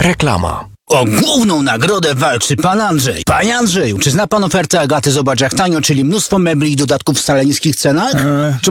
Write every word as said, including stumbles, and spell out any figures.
Reklama. O główną nagrodę walczy pan Andrzej. Panie Andrzeju, czy zna pan ofertę Agaty Zobacz jak tanio, czyli mnóstwo mebli i dodatków w wcale niskich cenach? E, czy